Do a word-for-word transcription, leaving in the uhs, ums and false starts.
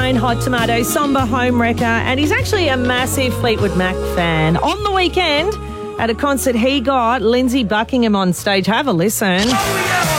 Stone, Hot Tomato, Somber Homewrecker, and he's actually a massive Fleetwood Mac fan. On the weekend, at a concert he got Lindsay Buckingham on stage. Have a listen.